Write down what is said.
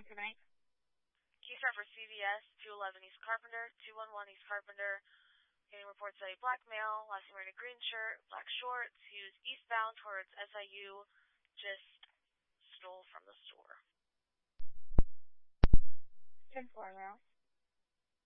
tonight. Keystar for CVS, 211 East Carpenter, 211 East Carpenter. Getting reports of a black male, last name wearing a green shirt, black shorts. He was eastbound towards SIU, just stole from the store. 10-4, Rouse.